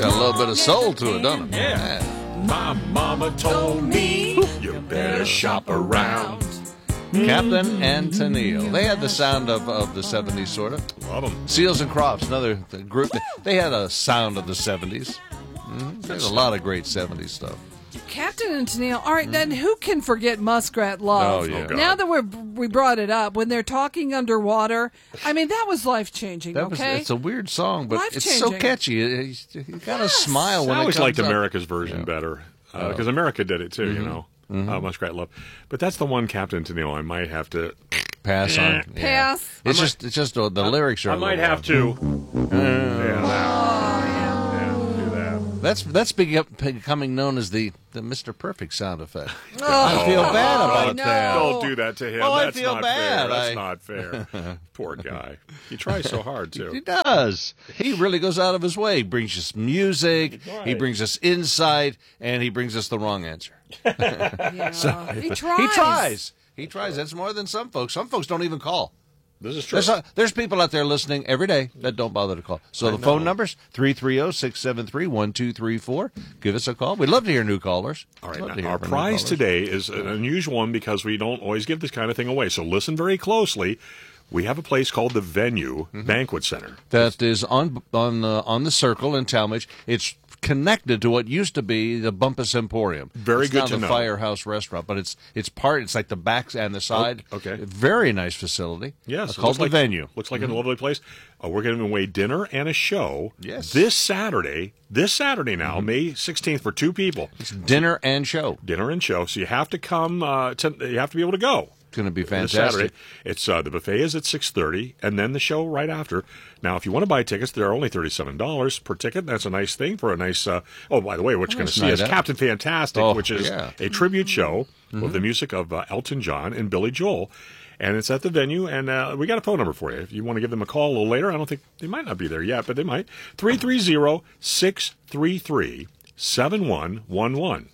Got a little bit of soul to it, doesn't it? Yeah. My mama told me you better shop around. Captain and Tennille. They had the sound of the 70s, sort of. Love them. Seals and Crofts, another group. They had a sound of the 70s. There's a lot of great 70s stuff. Captain and Tennille. All right, then who can forget Muskrat Love? Oh, yeah. Oh, now that we brought it up, when they're talking underwater, I mean, that was life-changing, okay? It's a weird song, but it's so Life-changing. catchy. You got to smile when I it always comes liked up. America's version better because America did it too, you know. Muskrat Love, but that's the one Captain Tennille I might have to Pass on. Yeah. Pass. It's just the lyrics are. I a might little have to. Oh, yeah. Do that. That's becoming known as the Mr. Perfect sound effect. Oh, I feel bad about no. that. Don't do that to him. Oh, I That's feel not bad. fair. That's not fair. Poor guy. He tries so hard He too. does. He really goes out of his way. He brings us music. Right. He brings us insight, and he brings us the wrong answer. Yeah. He tries. He tries. He tries. That's more than some folks. Some folks don't even call. This is true. There's people out there listening every day that don't bother to call. So the phone number's 330-673-1234. Give us a call. We'd love to hear new callers. All right, Love to now, hear our from new prize callers. today is an unusual one because we don't always give this kind of thing away. So listen very closely. We have a place called the Venue Banquet Center. That is on the Circle in Talmadge. It's connected to what used to be the Bumpus Emporium. Very it's good now to the know. Firehouse Restaurant, but it's like the back and the side. Okay. Very nice facility. Yes, it called looks the like- Venue. Looks like a lovely place. We're giving away dinner and a show. Yes. This Saturday now, May 16th, for two people. It's dinner and show. Dinner and show. So you have to come. You have to be able to go. It's going to be This fantastic. Saturday. It's the buffet is at 6:30, and then the show right after. Now, if you want to buy tickets, they're only $37 per ticket. That's a nice thing for a nice. By the way, what you're going to see night is out. Captain Fantastic, Oh, which is yeah. a tribute show with the music of Elton John and Billy Joel. And it's at the Venue, and we got a phone number for you. If you want to give them a call a little later, I don't think they might not be there yet, but they might. 330-633-7111.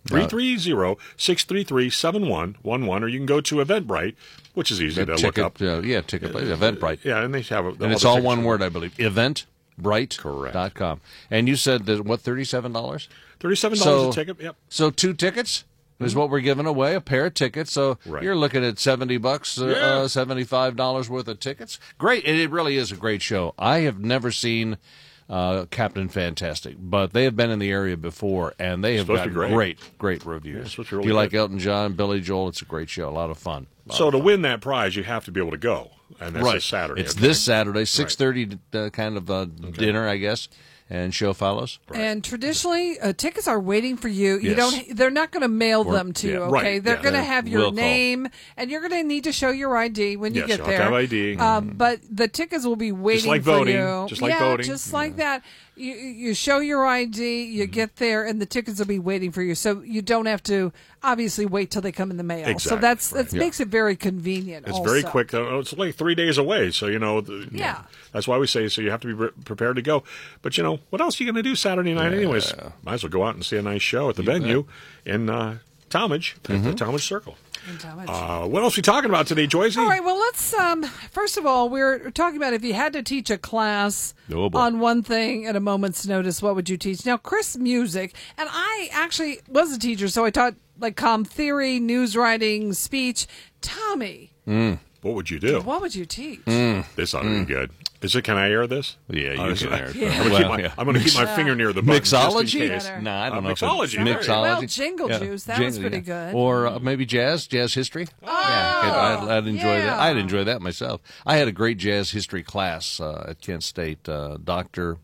330-633-7111, or you can go to Eventbrite, which is easy to look up. Ticket, Eventbrite. Yeah, and they have And it's all one word, I believe. Eventbrite.com. Correct. And you said that, what, $37? $37 a ticket. Yep. So 2 tickets is what we're giving away, a pair of tickets. So Right. you're looking at $70, Yeah. $75 worth of tickets. Great. And it really is a great show. I have never seen Captain Fantastic, but they have been in the area before, and they have Supposed to got be great. great reviews. it's supposed to be If really you like good. Elton John, Billy Joel, it's a great show. A lot of fun. So to win that prize, you have to be able to go, and that's this Saturday. It's okay? this Saturday, 6:30 dinner, I guess, and show follows. And traditionally, tickets are waiting for you. You Yes. They're not going to mail them to you. Okay, right, they're yeah. going to have your Will call. name, and you're going to need to show your ID when you Yes, get you'll there. have ID. But the tickets will be waiting like for voting, you. just like yeah, voting. just like that. You show your ID, you get there, and the tickets will be waiting for you. So you don't have to obviously wait till they come in the mail. Exactly, So that right. makes it very convenient. It's also. very quick. It's like 3 days away, so Yeah. That's why we say so. You have to be prepared to go. But what else are you going to do Saturday night, anyways? Might as well go out and see a nice show at the Venue in Talmadge at the Talmadge Circle. In Talmadge. What else are we talking about today, Joyce? All right, well, let's, first of all, we're talking about if you had to teach a class Oh, boy. on one thing at a moment's notice, what would you teach? Now, Chris Music, and I actually was a teacher, so I taught like comm theory, news writing, speech. Tommy, What would you do? what would you teach? This ought to be good. Can I air this? Yeah, you can air it. I'm going to keep my finger near the button. Mixology? just in case. Better. No, I don't know. if it's Mixology. Mixology. Well, jingle juice, that was pretty good. Or maybe jazz history. I'd enjoy that. I'd enjoy that myself. I had a great jazz history class at Kent State. Dr.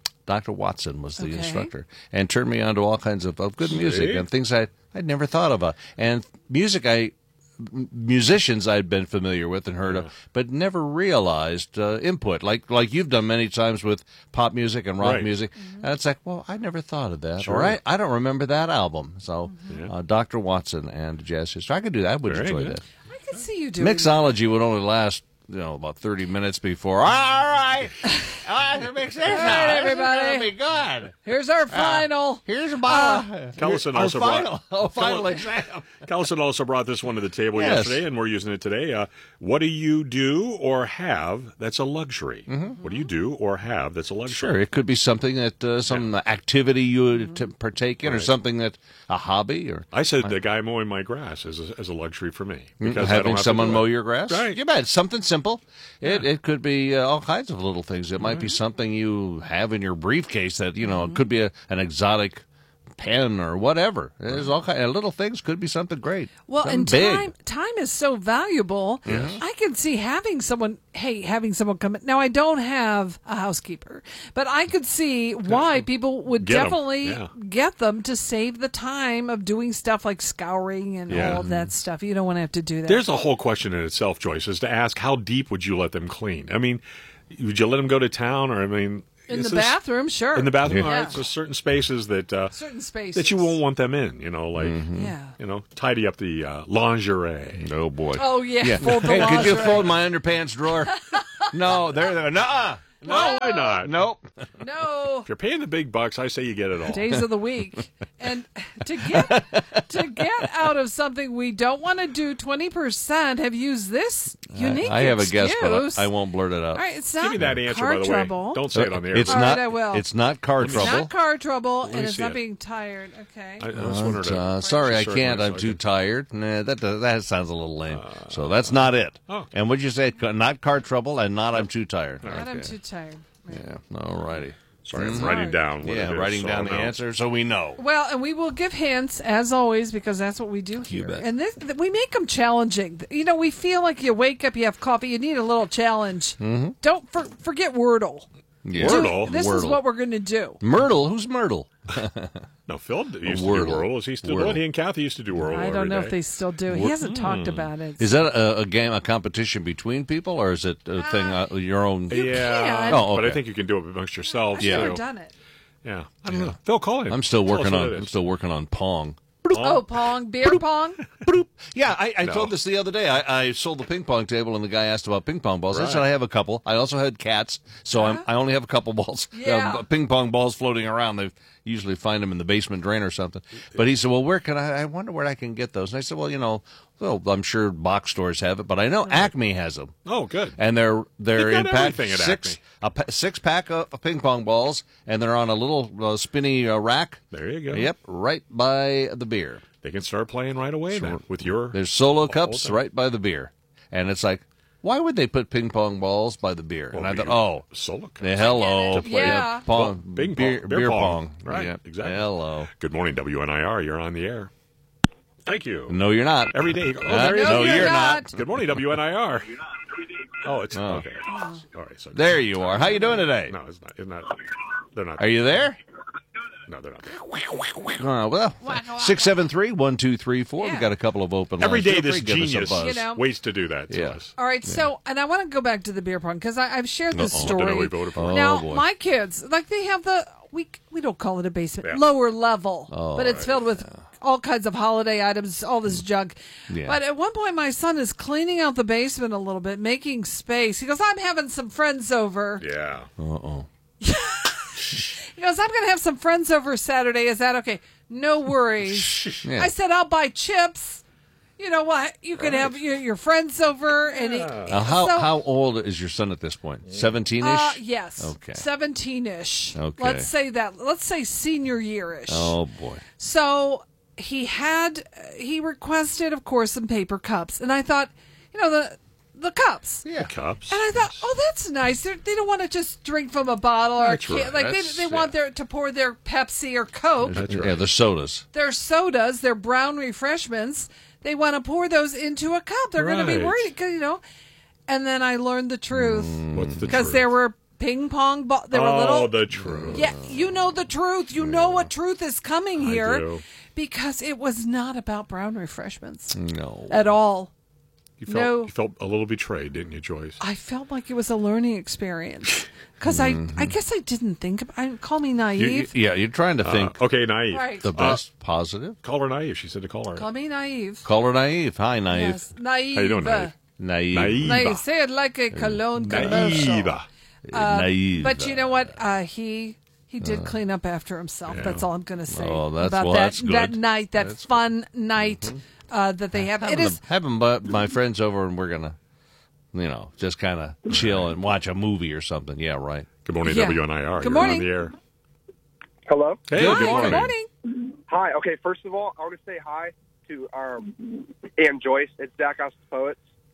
Watson was the Okay. instructor and turned me on to all kinds of good music and things I'd never thought of. And musicians I'd been familiar with and heard of, but never realized input like you've done many times with pop music and rock Right. music. And it's like, well, I never thought of that. Sure. Or I don't remember that album. So Dr. Watson and jazz history, I could do that. I would Very enjoy good. that. I could see you doing Mixology would only last about 30 minutes before. All right, to mix this up. everybody. This is gonna be good. Here's our final. Here's a bottle. Kellison Our also final exam. Kellison also brought this one to the table Yes. yesterday, and we're using it today. What do you do or have that's a luxury? What do you do or have that's a luxury? Sure, it could be something that some activity you would partake in, or something that a hobby, or I said the guy mowing my grass is a luxury for me because I don't having have someone to do mow it. your grass. Right. You bet. Something simple. It could be all kinds of little things. It might be something you have in your briefcase that it could be an exotic pen or whatever. There's all kind of little things. Could be something great. Well, something and big. time is so valuable. I can see having someone come in. Now, I don't have a housekeeper, but I could see why people would Get 'em. definitely Yeah. get them to save the time of doing stuff like scouring and all of that stuff. You don't want to have to do that. There's a whole question in itself, Joyce, is to ask how deep would you let them clean? I mean, would you let them go to town, or in the is this- bathroom, sure. In the bathroom, all Yeah. right. So certain spaces that Certain spaces. that you won't want them in. Like Yeah. tidy up the lingerie. Oh boy. Oh, yeah. Fold the Hey, could you lingerie. fold my underpants drawer? No, there. Nuh-uh. No, why not? Nope. No. If you're paying the big bucks, I say you get it all. Days of the week. And to get out of something we don't want to do, 20% have used this unique I have a excuse. guess, but I won't blurt it out. All right, it's not Give me that answer, car by the trouble. way. Don't say it on the air. It's All right, not. I will. It's not car It's trouble. not car trouble, me and it's see not it. being tired. Okay. I just wanted to. Sorry, I Sure, can't. so I'm I too can- tired. Nah, that sounds a little lame. So that's not it. Oh. And what'd you say? Not car trouble, and not I'm too tired. And I'm too tired. Yeah. All righty. Sorry, I'm writing down. What Yeah, it is, writing so down I'll the know. answer so we know. Well, and we will give hints as always because that's what we do here. bet. And we make them challenging. We feel like you wake up, you have coffee, you need a little challenge. Mm-hmm. Don't forget Wordle. Yeah. Wordle? This is Wordle. what we're going to do. Myrtle. Who's Myrtle? No, Phil used to do Wordle. Wordle. Is he still Wordle. doing? He and Kathy used to do Wordle. I don't every know day. if they still do. He hasn't talked about it. Is that a game, a competition between people, or is it a thing your own? Yeah, can. Oh, but I okay. think you can do it amongst yourselves. I've never too. done it. Yeah, I don't know. Phil, call in. I'm still Tell us working what on. it I'm is. still working on Pong. Oh, pong, beer pong. Yeah, I No. told this the other day. I sold the ping pong table, and the guy asked about ping pong balls. I Right. said I have a couple. I also had cats, so I only have a couple balls, Yeah. ping pong balls floating around. They usually find them in the basement drain or something. But he said, "Well, where can I wonder where I can get those?" And I said, "Well, I'm sure box stores have it, but I know Acme has them." Oh, good. And they're They've in got pack everything at six pack of ping pong balls, and they're on a little spinny rack. There you go. Yep, right by the beer. They can start playing right away then with your. There's solo whole cups thing. right by the beer, and it's like, why would they put ping pong balls by the beer? And I thought, oh, solo cups. hello, To play Yeah. pong, Bing pong, beer pong. pong, Right, Yeah, exactly. Hello. Good morning, WNIR. You're on the air. Thank you. No, you're not. Every day. Oh, there he is. no, you're you're not. not. Good morning, WNIR. Oh, it's okay. All right. So There you are. How you doing today? No, it's not. It's not. They're not. Are you there? No, they're not. There. Well, 673-1234. Yeah. We got a couple of open Every lines. day, Feel this free to give us a genius buzz. You know. waits to do that to Yeah. us. All right, so, and I want to go back to the beer pong because I've shared this Uh-oh. story. Dinner we voted for. Now, boy. my kids, they have we don't call it a basement, Yeah. lower level, but it's filled with all kinds of holiday items, all this junk. Yeah. But at one point, my son is cleaning out the basement a little bit, making space. He goes, I'm having some friends over. Yeah. Uh-oh. He goes, I'm going to have some friends over Saturday. Is that okay? No worries. Yeah. I said, I'll buy chips. You know what? You can have your friends over. And Now, how old is your son at this point? 17-ish? yes. Okay. 17-ish. Okay. Let's say that. Let's say senior year-ish. Oh, boy. So he requested, of course, some paper cups. And I thought, the cups. Yeah. Cups. And I thought, oh, that's nice. They don't want to just drink from a bottle or That's right. like That's- they want to pour their Pepsi or Coke. That's right. Yeah, the sodas. Their sodas, their brown refreshments. They want to pour those into a cup. They're going to be Right. worried, 'cause, And then I learned the truth What's the because truth? there were ping pong balls. There were little. the truth. Yeah, you know the truth. You know what truth is coming here do. because it was not about brown refreshments No. at all. You felt, No. you felt a little betrayed, didn't you, Joyce? I felt like it was a learning experience because I guess I didn't think. Call me naive. You're trying to think Okay, naive. Right. the best positive. Call her naive. She said to call her. Call me naive. Call her naive. Hi, naive. Yes, naive. How you doing, naive? Naive. Like, say it like a cologne commercial. Naive. Naive. But you know what? He did clean up after himself. Yeah. That's all I'm going to say Oh, that's- about well, that that's good. that night, that fun night that they have. It is. Have my friends over, and we're gonna, just kind of chill and watch a movie or something. Yeah, right. Good morning, Yeah. WNIR. Good You're morning. on the air. Hello? Hey, Good Hi, morning. good morning. Hi. Okay, first of all, I want to say hi to Ann Joyce. It's Zach Poets.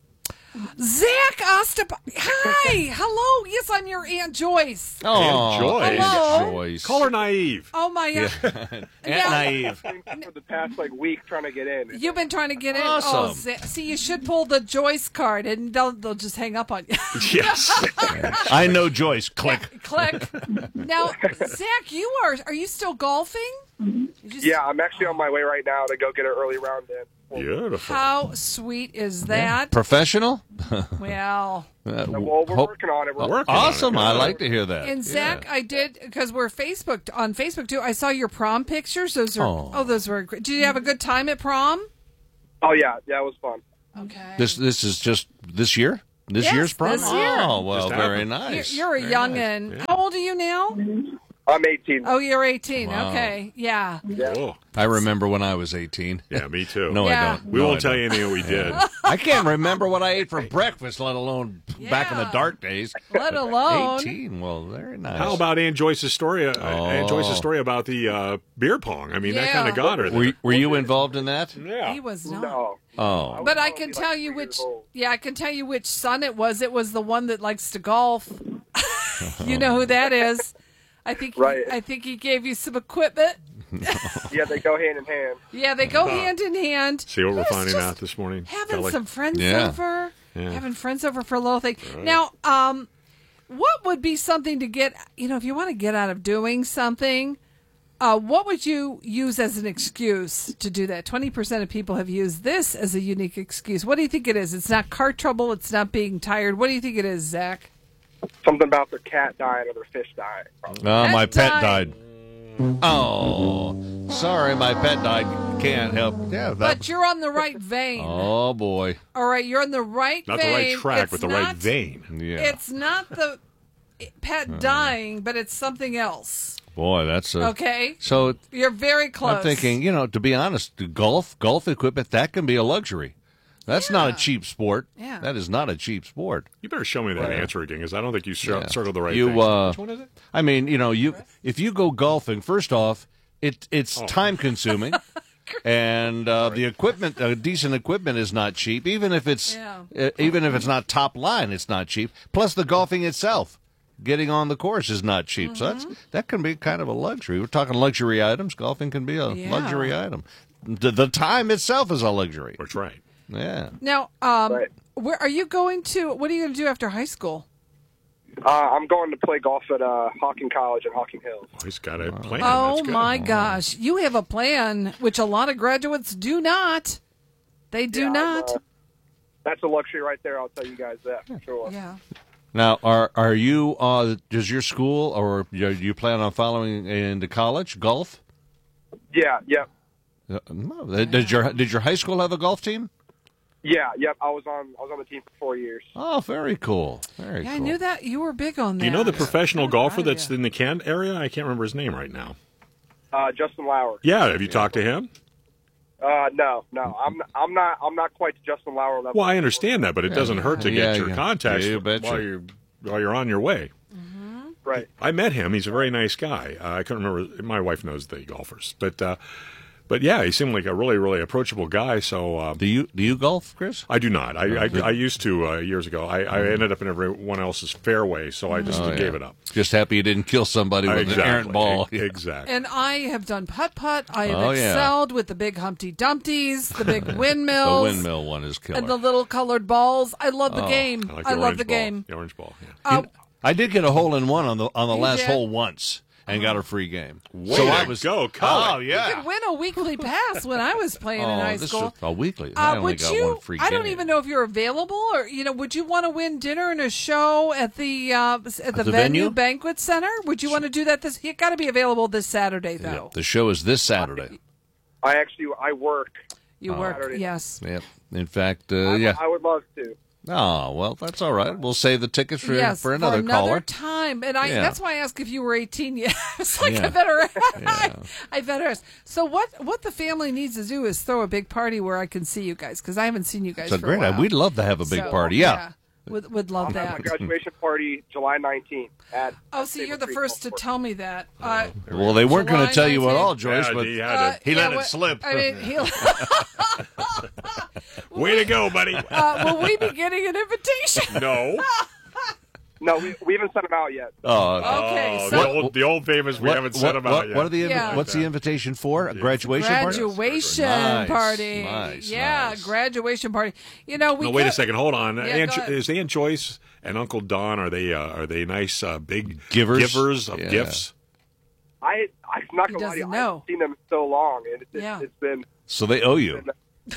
Zach Ostap. Hi, hello. Yes, I'm your Aunt Joyce. Oh, Joyce. Hello. Joyce. Call her naive. Oh my God. Aunt Now- Naive. For the past week trying to get in. You've been trying to get in. Awesome. Oh, see, you should pull the Joyce card, and they'll just hang up on you. Yes. I know Joyce. Click. Click. Now, Zach, are you still golfing? You just- Yeah, I'm actually on my way right now to go get an early round in. Beautiful. How sweet is that? Professional. Well, Well, we're working on it. We're Working on it. Awesome. I like to hear that. and Zach, I did because we're on Facebook too. I saw your prom pictures. Those are those were great. Did you have a good time at prom? Oh, yeah. Yeah, it was fun. Okay. This is just this year. This Yes, year's prom. this year. Oh well, Just very happened. nice. You're a Very youngin'. nice. How old are you now? I'm 18. Oh, you're 18. Wow. Okay. Yeah. Oh, I remember when I was 18. yeah, me too. No, Yeah. I don't. We No, won't I tell don't. you anything we did. I can't remember what I ate for breakfast, let alone back in the Yeah. dark days. Let alone. 18. Well, very nice. How about Ann Joyce's story? Ann Joyce's story about the beer pong. I mean, that Yeah. kind of got her. Were you involved in that? Yeah. He was not. No. Oh. But I was can only, tell 3 you years which. old. Yeah, I can tell you which son it was. It was the one that likes to golf. You know who that is. I think. Right. I think he gave you some equipment. Yeah, they go hand in hand. Yeah, they go hand in hand. See what we're It was finding just out this morning. Having Kelly? some friends Yeah. over. Yeah. Having friends over for a little thing. Now, what would be something to get? If you want to get out of doing something. What would you use as an excuse to do that? 20% of people have used this as a unique excuse. What do you think it is? It's not car trouble. It's not being tired. What do you think it is, Zach? Something about their cat dying or their fish dying. Probably. Oh, my pet died. died. Oh, sorry, my pet died. Can't help. Yeah, that. But you're on the right vein. Oh boy. All right, you're on the right Not vein. the right track, It's but the not- right vein. Yeah. It's not the pet dying, but it's something else. Boy, that's a. Okay? So You're very close. I'm thinking, to be honest, golf equipment that can be a luxury. That's not a cheap sport. Yeah. That is not a cheap sport. You better show me that answer again, because I don't think you Yeah. circled the right You, thing. Which one is it? I mean, if you go golfing, first off, it's time consuming, and the equipment, decent equipment, is not cheap. Even if it's not top line, it's not cheap. Plus, the golfing itself, getting on the course, is not cheap. So that can be kind of a luxury. We're talking luxury items. Golfing can be a luxury item. The time itself is a luxury. That's right. Yeah. Now, Right. where are you going to? What are you going to do after high school? I'm going to play golf at Hawking College in Hawking Hills. Oh, he's got a plan. Oh That's good. my gosh, you have a plan, which a lot of graduates do not. They do Yeah, not. That's a luxury right there. I'll tell you guys that for sure. Yeah. Now, are you? Does your school or you plan on following into college golf? Yeah. Yep. No. Did your high school have a golf team? Yeah. Yep. I was on the team for 4 years. Oh, very cool. Very Yeah, cool. I knew that you were big on that. Do you know the professional Good golfer idea. that's in the Kent area? I can't remember his name right now. Justin Lauer. Yeah, have you talked to him? No. I'm not quite to Justin Lauer level. Well, I understand that, but it doesn't hurt to get your contacts You betcha. while you're on your way. Right. I met him. He's a very nice guy. I couldn't remember. My wife knows the golfers, but yeah, he seemed like a really, really approachable guy. So Do you golf, Chris? I do not. I used to years ago. I ended up in everyone else's fairway, so I just gave it up. Just happy you didn't kill somebody with an errant ball. Exactly. And I have done putt-putt. I have Oh, yeah. excelled with the big Humpty Dumpties, the big The windmills, windmill one is killer. and the little colored balls. I love the Oh, game. I like I love orange the ball. game. The orange ball. Yeah. I did get a hole in one on the last did? hole once and got a free game. Way to go, Colin. Oh yeah. You could win a weekly pass when I was playing in high this school. is a weekly. I only Would got you? one free game. I don't even know if you're available, or would you want to win dinner and a show at the venue? banquet center? Would you want to do that? You got to be available this Saturday, though. The show is this Saturday. I work. You work, Saturday. yes. Yep. In fact, I would love to. Oh, well, that's all right. We'll save the tickets for another for another caller. time. And Yeah. that's why I asked if you were 18 yet. It's like Yeah. I better Yeah. I better ask. So what the family needs to do is throw a big party where I can see you guys, because I haven't seen you guys It's a for great a while. idea. We'd love to have a big So, party. Yeah. Would love I'll have that. my graduation party July 19th. Oh, see, you're the first to tell me that. Well, they weren't going July to tell you at 19th. all, Joyce, Yeah, but he had it. he let it what- slip. I mean, Way to go, buddy. will we be getting an invitation? No. No, we haven't sent them out yet. Oh, Okay, Oh, so the old famous, we haven't sent them out yet. What are the Yeah. what's the invitation for? A graduation party? graduation Nice, party. nice, Yeah, nice. graduation party. You know, we No, wait a could- second. Hold on. Yeah, go ahead. Is Aunt Joyce and Uncle Don, are they nice big Givers? of Yeah. gifts? I'm not He gonna lie to you. doesn't I know. haven't seen them in so long, and Yeah. it's been. So they owe you.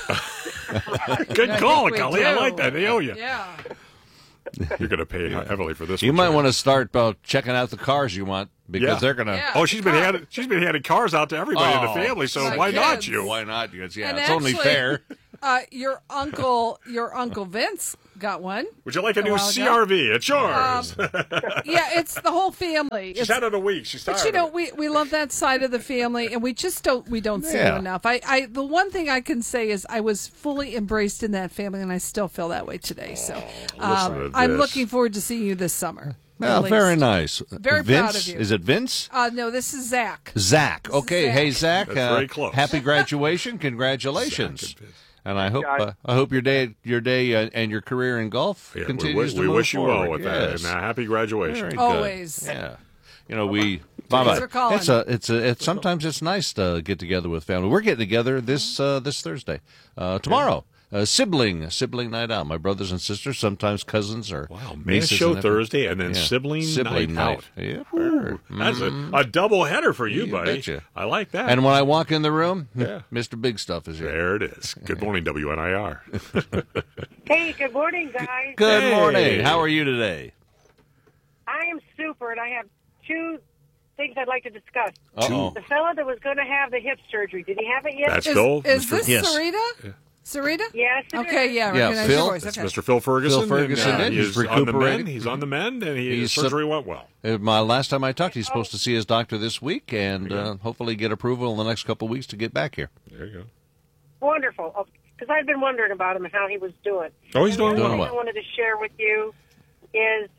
Good I call, think we Cully. I do. like that. They owe you. Yeah. You're going to pay heavily for this. You one, might Joyce. want to start checking out the cars you want, because Yeah. they're going to. Yeah. Oh, she's been handing cars out to everybody in the family. So My why not kids. you? Why not? Because, yeah, And it's only actually- fair. Your uncle Vince got one. Would you like a new while ago. CRV? It's yours. Yeah, it's the whole family. She's It's, had it a week. She's tired. but you know, of it. we love that side of the family, and we just don't see Yeah. it enough. The one thing I can say is I was fully embraced in that family, and I still feel that way today. So listen to I'm this. looking forward to seeing you this summer. Well, at least. very nice. Very Vince? proud of you. Is it Vince? No, this is Zach. Zach. Okay. Zach. Hey, Zach. That's very close. Happy graduation. Congratulations. Zach and Vince. And I hope Yeah, I hope your day and your career in golf Yeah, continues we to move wish you well forward. with that. Yes. And happy graduation. Very good. Always. Yeah. You know, we Thanks for calling. It's sometimes it's nice to get together with family. We're getting together this Thursday. Tomorrow. Sibling night out. My brothers and sisters, sometimes cousins or Wow, man nieces show and nephews. Thursday and then Yeah. sibling night out. Yeah. That's a double header for you, You buddy. betcha. I like that. And when I walk in the room, Yeah. Mr. Big Stuff is here. there it is. Good morning, WNIR. Hey, good morning, guys. Good Hey. morning. How are you today? I am super, and I have two things I'd like to discuss. Uh-oh. The fella that was going to have the hip surgery, did he have it yet? That's Phil. Is Mr. this Yes. Sarita? Sarita? Yes. it Okay, is. yeah, Yeah, recognize Phil? your voice. That's Okay. Mr. Phil Ferguson. Phil Ferguson, and, he's on the mend. recuperating. He's on the mend, and his He's surgery went well. My last time I talked, he's supposed to see his doctor this week and hopefully get approval in the next couple of weeks to get back here. There you go. Wonderful. Because I've been wondering about him and how he was doing. Oh, he's doing And the other well. thing I wanted to share with you is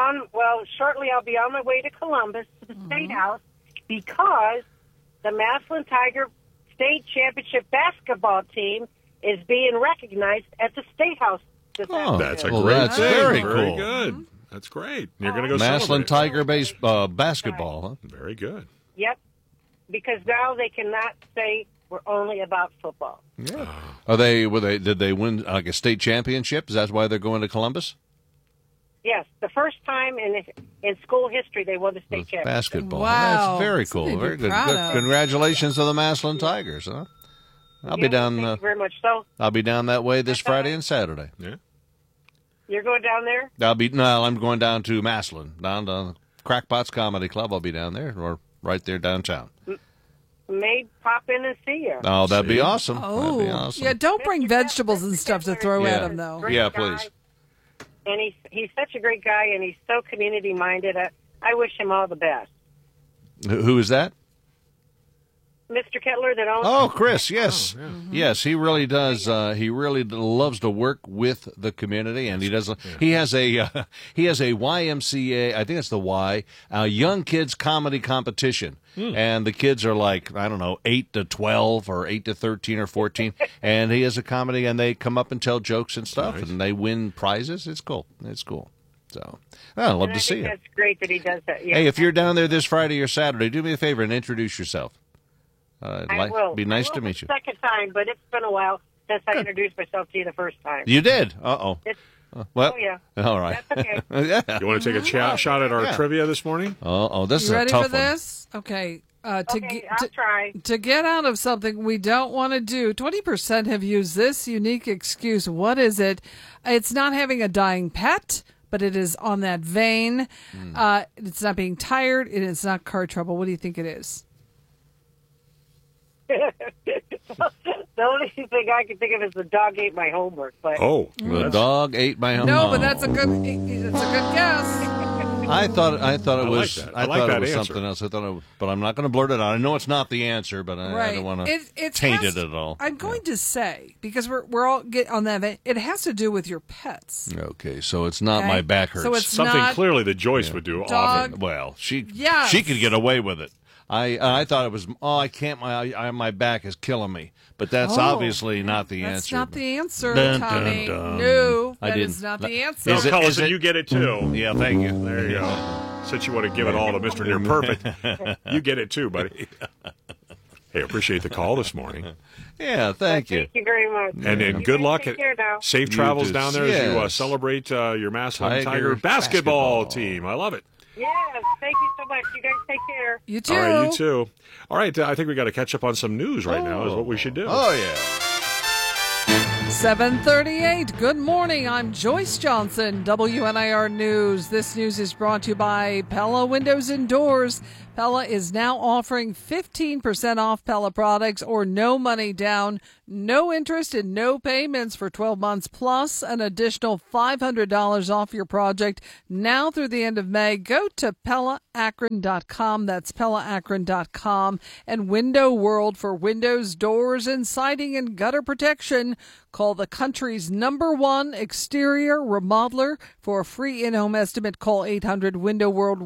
shortly I'll be on my way to Columbus to the State House because the Massillon Tiger State Championship basketball team is being recognized at the State House this afternoon. That's a Well, great that's thing. very Very cool. good. That's great. You're going to go Maslin celebrate. Tiger base basketball. Huh? Very good. Yep. Because now they cannot say we're only about football. Yeah. Did they win like a state championship? Is that why they're going to Columbus? Yes, the first time in school history they won the state championship. Basketball. Wow. That's very Something cool. to be Very good. proud of. Congratulations to the Maslin Tigers, huh? I'll be Yeah, down. Thank you very much. So I'll be down that way this Friday and Saturday. Yeah. you're going down there? I'm going down to Maslin, down to Crackpots Comedy Club. I'll be down there, or right there downtown. May pop in and see you. Oh, that'd be See? awesome. That'd be Oh, awesome. yeah. Don't bring vegetables and stuff to throw Yeah. at him, though. Great Yeah, guy. please. And he's such a great guy, and he's so community minded. I wish him all the best. Who is that? Mr. Kettler that owns. Oh, Chris, yes. Yes, he really does. He really loves to work with the community, and he does. He has a YMCA. I think it's the Y Young Kids Comedy Competition, and the kids are like, I don't know, 8 to 12 or 8 to 13 or 14, and he has a comedy, and they come up and tell jokes and stuff, and they win prizes. It's cool. It's cool. So I'd love And I to see think you. That's great that he does that. Yeah. Hey, if you're down there this Friday or Saturday, do me a favor and introduce yourself. I will. Be nice I will to meet the you. Second time, but it's been a while since I introduced myself to you the first time. You did? Uh-oh. It's, Well, oh yeah. all right. That's okay. Yeah. You want to take a shot at our Yeah. trivia this morning? Uh-oh, this is You a ready tough for this? Okay. Okay, I'll try. To get out of something we don't want to do, 20% have used this unique excuse. What is it? It's not having a dying pet, but it is on that vein. It's not being tired, and it's not car trouble. What do you think it is? The only thing I can think of is the dog ate my homework. But The dog ate my homework. No, but that's a good guess. I thought it was. Like that. I like thought that it was answer. something else. But I'm not going to blurt it out. I know it's not the answer, but I don't want to taint it at all. I'm going to say, because we're all get on that. It has to do with your pets. Okay, so it's not Okay. my back hurts. So it's Something not clearly that Joyce would do dog. often. Well, she Yes. she could get away with it. I thought it was. Oh, I can't. My back is killing me. But that's obviously not the That's answer. not the answer, Dun, Tommy. dun, dun. No, I that is didn't- not the answer. No, Is it- Collison, you get it too. Yeah, thank you. There you go. Since you want to give it all to Mr. Near Perfect, you get it too, buddy. Hey, appreciate the call this morning. Yeah, thank you. Thank you very much. And You good guys luck. Take care now. Safe You travels too. down there as you Yes. celebrate your Massillon Tiger Tiger basketball basketball. team. I love it. Yes, thank you so much. You guys take care. You too. All right, you too. All right, I think we got to catch up on some news right now is what we should do. Oh yeah. 7:38. Good morning. I'm Joyce Johnson, WNIR News. This news is brought to you by Pella Windows and Doors. Pella is now offering 15% off Pella products or no money down, no interest and no payments for 12 months, plus an additional $500 off your project now through the end of May. Go to PellaAkron.com. That's PellaAkron.com. And Window World for windows, doors, and siding and gutter protection. Call the country's #1 exterior remodeler for a free in-home estimate. Call 800-WINDOW-WORLD,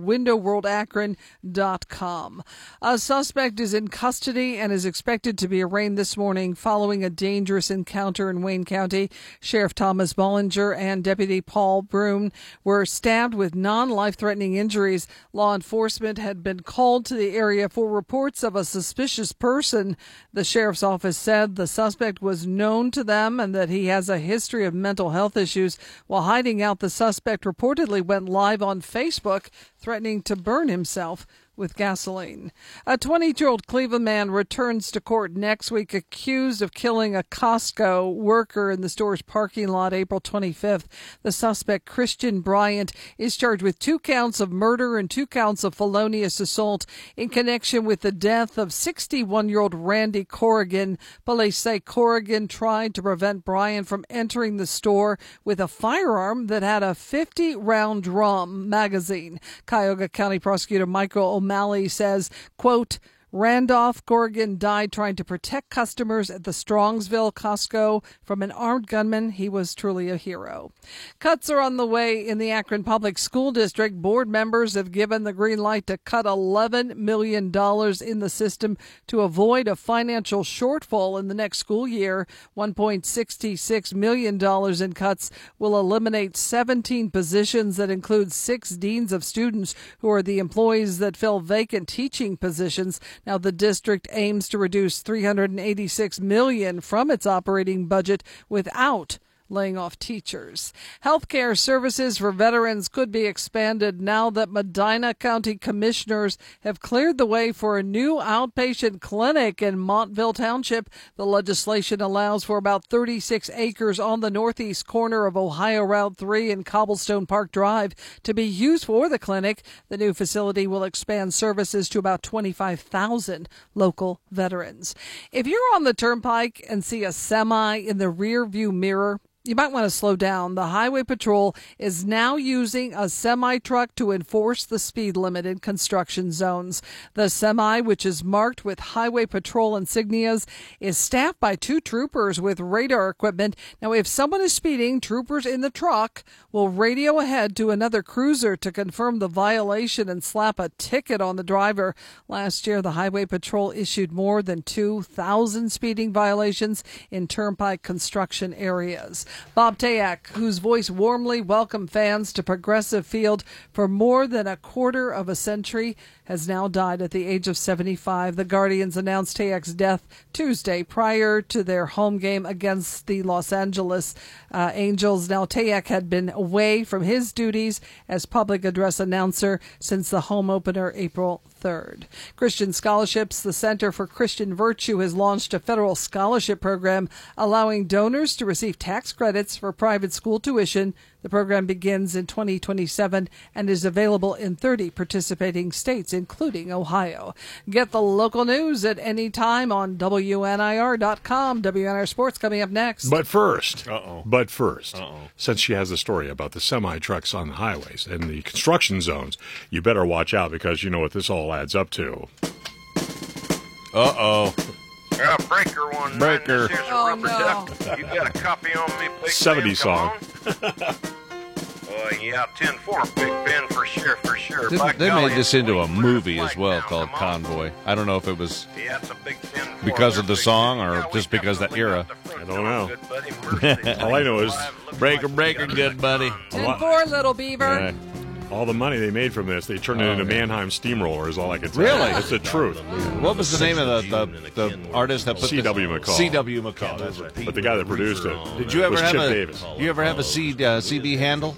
WindowWorldAkron.com. A suspect is in custody and is expected to be arraigned this morning following a dangerous encounter in Wayne County. Sheriff Thomas Bollinger and Deputy Paul Broom were stabbed with non-life-threatening injuries. Law enforcement had been called to the area for reports of a suspicious person. The sheriff's office said the suspect was known to them and that he has a history of mental health issues. While hiding out, the suspect reportedly went live on Facebook, threatening to burn himself with gasoline. A 22-year-old Cleveland man returns to court next week accused of killing a Costco worker in the store's parking lot April 25th. The suspect, Christian Bryant, is charged with 2 counts of murder and 2 counts of felonious assault in connection with the death of 61-year-old Randy Corrigan. Police say Corrigan tried to prevent Bryant from entering the store with a firearm that had a 50-round drum magazine. Cuyahoga County Prosecutor Michael O'Malley says, quote, Randolph Corrigan died trying to protect customers at the Strongsville Costco from an armed gunman. He was truly a hero. Cuts are on the way in the Akron Public School District. Board members have given the green light to cut $11 million in the system to avoid a financial shortfall in the next school year. $1.66 million in cuts will eliminate 17 positions that include 6 deans of students who are the employees that fill vacant teaching positions. Now, the district aims to reduce $386 million from its operating budget without laying off teachers. Healthcare services for veterans could be expanded now that Medina County commissioners have cleared the way for a new outpatient clinic in Montville Township. The legislation allows for about 36 acres on the northeast corner of Ohio Route 3 and Cobblestone Park Drive to be used for the clinic. The new facility will expand services to about 25,000 local veterans. If you're on the turnpike and see a semi in the rear view mirror, you might want to slow down. The Highway Patrol is now using a semi-truck to enforce the speed limit in construction zones. The semi, which is marked with Highway Patrol insignias, is staffed by 2 troopers with radar equipment. Now, if someone is speeding, troopers in the truck will radio ahead to another cruiser to confirm the violation and slap a ticket on the driver. Last year, the Highway Patrol issued more than 2,000 speeding violations in turnpike construction areas. Bob Tayak, whose voice warmly welcomed fans to Progressive Field for more than a quarter of a century, has now died at the age of 75. The Guardians announced Tayak's death Tuesday prior to their home game against the Los Angeles Angels. Now, Tayak had been away from his duties as public address announcer since the home opener April 3rd. Christian Scholarships, the Center for Christian Virtue, has launched a federal scholarship program allowing donors to receive tax credits for private school tuition The program begins in 2027 and is available in 30 participating states, including Ohio. Get the local news at any time on WNIR.com. WNIR Sports coming up next. But first, since she has a story about the semi-trucks on the highways and the construction zones, you better watch out because you know what this all adds up to. Uh-oh. Breaker one. Breaker. Here's a Oh, rubber no. duck. You got a copy on me, Big 70s Ben? song. Come on. Yeah, 10-4, Big Ben, for sure, for sure. By They golly, made this into a it's movie flag as well now, called come on. Convoy. I don't know if it was Yeah, it's a big 10-4. because of the Big song Ben. or Yeah, we just because that definitely era. got the front I don't know. door, good buddy. Mercy. All I know is Breaker, Looks breaker, like we good got it. buddy. 10-4, Little Beaver. All the money they made from this, they turned it into Mannheim Steamroller is all I can tell Really? you. It's the truth. What was the name of the artist that put C.W. this? McCall. C.W. McCall. That's right. But the guy that produced it Did you ever was have Chip a? Davis. You ever have a CB handle?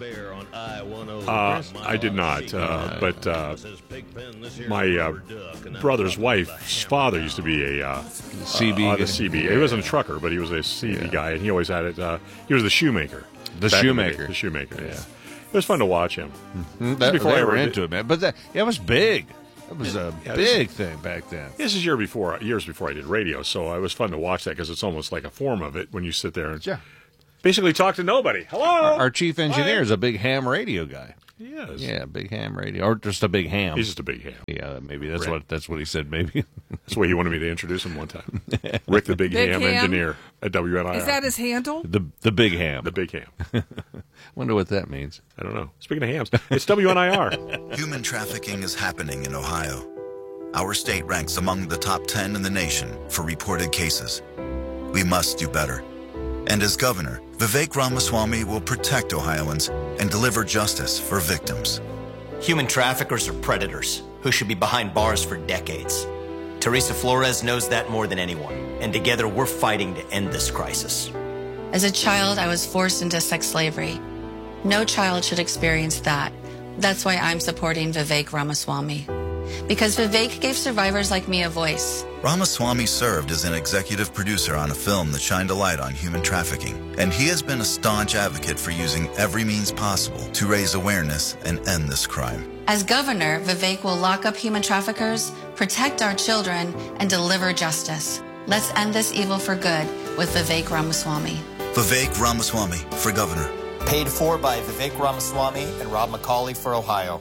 I did not, but my brother's wife's father used to be a CB. on the CB. He wasn't a trucker, but he was a CB guy, and he always had it. He was the shoemaker. The Back in shoemaker. day, the shoemaker, yeah. It was fun to watch him. They before I were ever into it, man. But it was big. It was a Yeah, big thing back then. This is years before I did radio, so it was fun to watch that because it's almost like a form of it when you sit there and basically talk to nobody. Hello, Our chief engineer is a big ham radio guy. He is. Yeah, big ham radio, or just a big ham. He's just a big ham. Yeah, maybe that's Right. what he said. Maybe. That's the way he wanted me to introduce him one time. Rick the Big, Big Ham Ham? engineer at WNIR. Is that his handle? the big ham. the Big Ham? Wonder what that means. I don't know. Speaking of hams, it's WNIR. Human trafficking is happening in Ohio. Our state ranks among the top 10 in the nation for reported cases. We must do better. And as governor, Vivek Ramaswamy will protect Ohioans and deliver justice for victims. Human traffickers are predators who should be behind bars for decades. Teresa Flores knows that more than anyone, and together we're fighting to end this crisis. As a child, I was forced into sex slavery. No child should experience that. That's why I'm supporting Vivek Ramaswamy. Because Vivek gave survivors like me a voice. Ramaswamy served as an executive producer on a film that shined a light on human trafficking, and he has been a staunch advocate for using every means possible to raise awareness and end this crime. As governor, Vivek will lock up human traffickers, protect our children, and deliver justice. Let's end this evil for good with Vivek Ramaswamy. Vivek Ramaswamy for governor. Paid for by Vivek Ramaswamy and Rob McCauley for Ohio.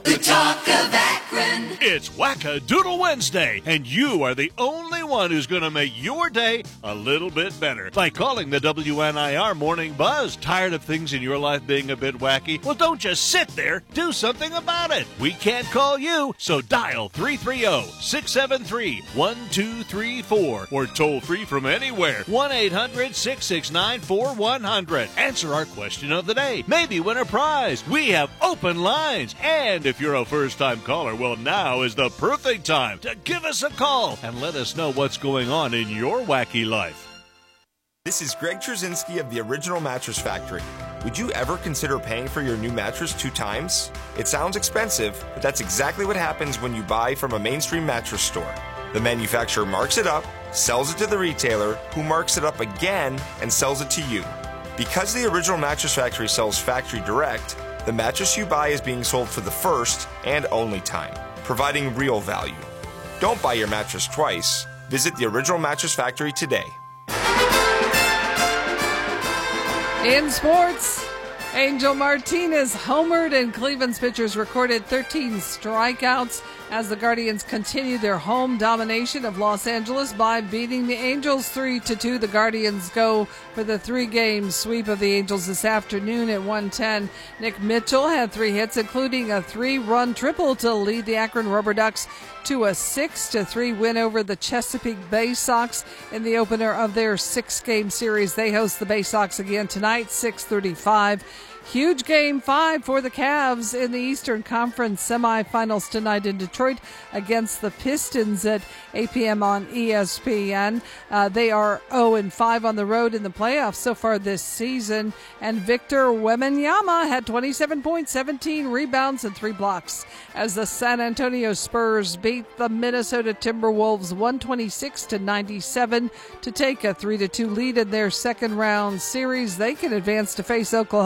It's Wackadoodle Wednesday, and you are the only one who's going to make your day a little bit better by calling the WNIR Morning Buzz. Tired of things in your life being a bit wacky? Well, don't just sit there. Do something about it. We can't call you, so dial 330-673-1234 or toll free from anywhere. 1-800-669-4100. Answer our question of the day. Maybe win a prize. We have open lines. And if you're a first-time caller, well, now is the perfect time to give us a call and let us know what's going on in your wacky life. This is Greg Trzynski of the Original Mattress Factory. Would you ever consider paying for your new mattress 2 times? It sounds expensive, but that's exactly what happens when you buy from a mainstream mattress store. The manufacturer marks it up, sells it to the retailer, who marks it up again and sells it to you. Because the Original Mattress Factory sells factory direct, the mattress you buy is being sold for the first and only time, providing real value. Don't buy your mattress twice. Visit the Original Mattress Factory today. In sports, Angel Martinez homered and Cleveland's pitchers recorded 13 strikeouts as the Guardians continue their home domination of Los Angeles by beating the Angels 3-2. The Guardians go for the 3-game sweep of the Angels this afternoon at 1:10. Nick Mitchell had 3 hits, including a 3-run triple to lead the Akron Rubber Ducks to a 6-3 win over the Chesapeake Bay Sox in the opener of their 6-game series. They host the Bay Sox again tonight, 6:35. Huge Game 5 for the Cavs in the Eastern Conference semifinals tonight in Detroit against the Pistons at 8 p.m. on ESPN. They are 0-5 on the road in the playoffs so far this season. And Victor Wembanyama had 27 points, 17 rebounds, and 3 blocks as the San Antonio Spurs beat the Minnesota Timberwolves 126-97 to take a 3-2 lead in their second round series. They can advance to face Oklahoma City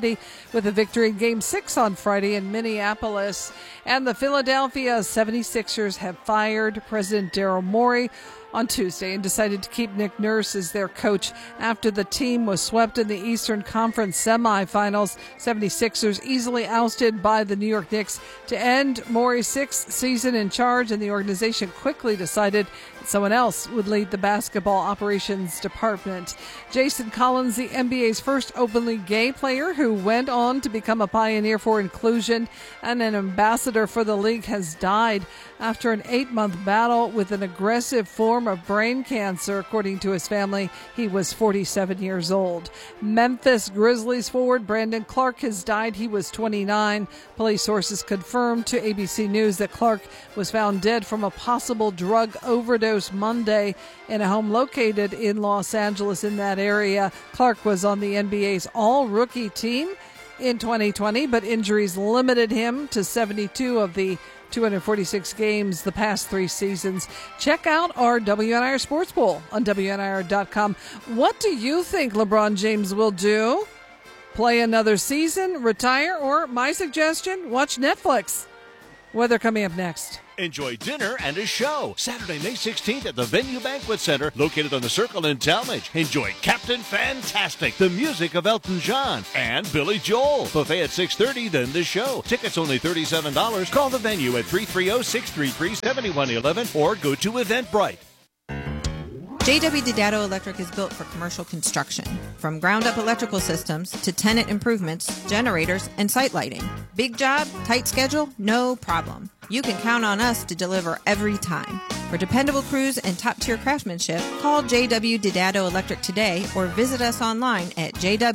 City with a victory in Game 6 on Friday in Minneapolis. And the Philadelphia 76ers have fired President Daryl Morey on Tuesday and decided to keep Nick Nurse as their coach after the team was swept in the Eastern Conference semifinals. 76ers easily ousted by the New York Knicks to end Morey's sixth season in charge, and the organization quickly decided that someone else would lead the basketball operations department. Jason Collins, the NBA's first openly gay player who went on to become a pioneer for inclusion and an ambassador for the league, has died after an 8-month battle with an aggressive form of brain cancer. According to his family, he was 47 years old. Memphis Grizzlies forward Brandon Clark has died. He was 29. Police sources confirmed to ABC News that Clark was found dead from a possible drug overdose Monday in a home located in Los Angeles in that area. Clark was on the NBA's all-rookie team in 2020, but injuries limited him to 72 of the 246 games the past 3 seasons. Check out our WNIR Sports Poll on WNIR.com. What do you think LeBron James will do? Play another season, retire, or my suggestion, watch Netflix? Weather coming up next. Enjoy dinner and a show Saturday, May 16th at the Venue Banquet Center located on the Circle in Talmadge. Enjoy Captain Fantastic, the music of Elton John, and Billy Joel. Buffet at 6:30, then the show. Tickets only $37. Call the venue at 330-633-7111 or go to Eventbrite. JW Didato Electric is built for commercial construction. From ground-up electrical systems to tenant improvements, generators, and site lighting. Big job, tight schedule, no problem. You can count on us to deliver every time. For dependable crews and top-tier craftsmanship, call JW Didato Electric today or visit us online at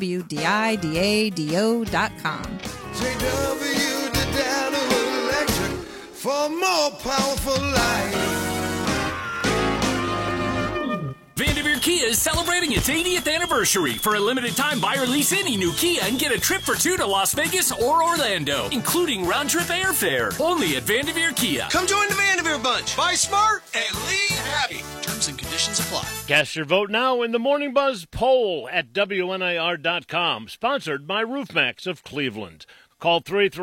jwdidado.com. JW Didato Electric for more powerful life. Vanderveer Kia is celebrating its 80th anniversary. For a limited time, buy or lease any new Kia and get a trip for 2 to Las Vegas or Orlando, including round-trip airfare. Only at Vanderveer Kia. Come join the Vanderveer Bunch. Buy smart and leave happy. Terms and conditions apply. Cast your vote now in the Morning Buzz poll at WNIR.com. Sponsored by RoofMax of Cleveland. Call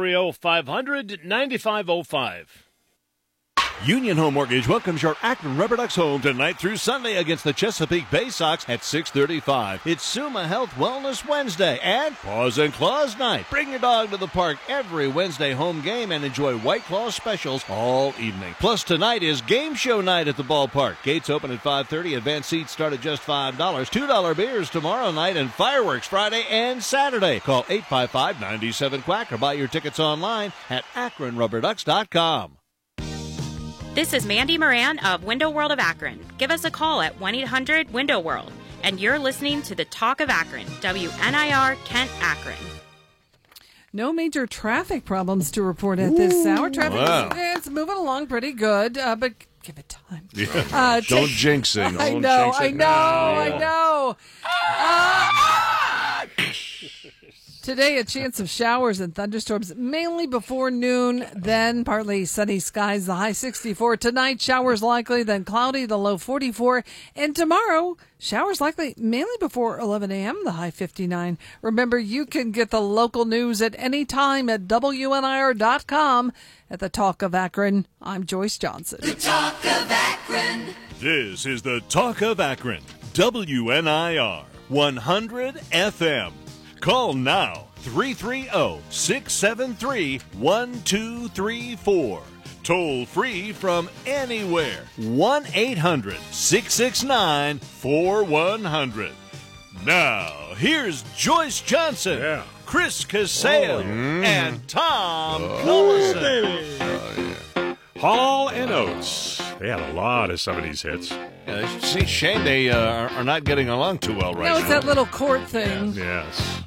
330-500-9505. Union Home Mortgage welcomes your Akron Rubber Ducks home tonight through Sunday against the Chesapeake Bay Sox at 6:35. It's Suma Health Wellness Wednesday and Paws and Claws Night. Bring your dog to the park every Wednesday home game and enjoy White Claw specials all evening. Plus, tonight is Game Show Night at the ballpark. Gates open at 5:30. Advanced seats start at just $5. $2 beers tomorrow night and fireworks Friday and Saturday. Call 855-97-QUACK or buy your tickets online at AkronRubberDucks.com. This is Mandy Moran of Window World of Akron. Give us a call at 1-800-WINDOW-WORLD. And you're listening to the Talk of Akron, WNIR Kent Akron. No major traffic problems to report at this hour. Traffic is moving along pretty good, but give it time. Yeah. Don't jinx it. I know. Today, a chance of showers and thunderstorms, mainly before noon, then partly sunny skies, the high 64. Tonight, showers likely, then cloudy, the low 44. And tomorrow, showers likely, mainly before 11 a.m., the high 59. Remember, you can get the local news at any time at WNIR.com. At the Talk of Akron, I'm Joyce Johnson. The Talk of Akron. This is the Talk of Akron, WNIR 100 FM. Call now, 330-673-1234. Toll free from anywhere, 1-800-669-4100. Now, here's Joyce Johnson, Chris Casale, and Tom Collison. Hall and Oates. They had a lot of 70s hits. Yeah, shame they are not getting along too well right now. No, it's that little court thing. Yes.